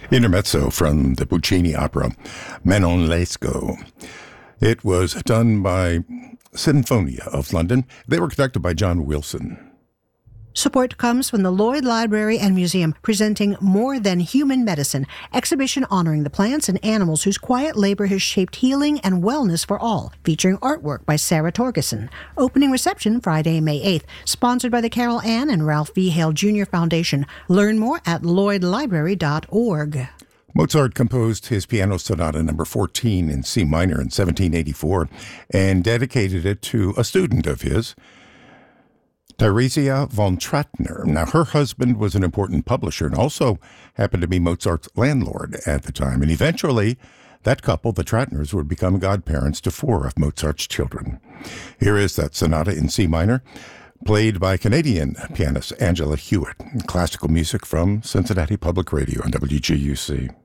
Intermezzo from the Puccini opera Manon Lescaut. It was done by Sinfonia of London. They were conducted by John Wilson. Support comes from the Lloyd Library and Museum, presenting More Than Human Medicine, exhibition honoring the plants and animals whose quiet labor has shaped healing and wellness for all, featuring artwork by Sarah Torgerson. Opening reception Friday, May 8th, sponsored by the Carol Ann and Ralph V. Hale Jr. Foundation. Learn more at lloydlibrary.org. Mozart composed his piano sonata number 14 in C minor in 1784 and dedicated it to a student of his, Theresia von Trattner. Now, her husband was an important publisher and also happened to be Mozart's landlord at the time. And eventually, that couple, the Trattners, would become godparents to 4 of Mozart's children. Here is that sonata in C minor, played by Canadian pianist Angela Hewitt. Classical music from Cincinnati Public Radio and WGUC.